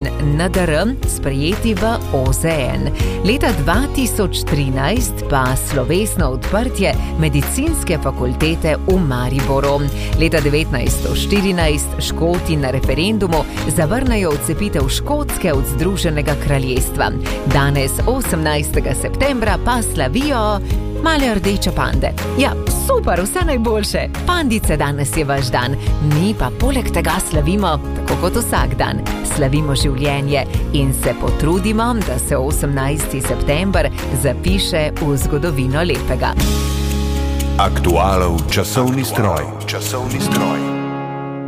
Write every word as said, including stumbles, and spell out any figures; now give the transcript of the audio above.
N D R sprejeti v O Z N. Leta dva tisoč trinajst pa slovesno odprtje medicinske fakultete v Mariboru. Leta devetnajststo štirinajst Škoti na referendumu zavrnejo odcepitev Škotske od Združenega kraljestva. Danes, osemnajstega septembra, pa slavijo male rdeče pande. Ja, super, vse najboljše. Pandice, danes je vaš dan. Mi pa poleg tega slavimo, tako kot vsak dan, slavimo življenje in se potrudimo, da se osemnajsti september zapiše v zgodovino lepega. Aktualov časovni stroj. Časovni stroj.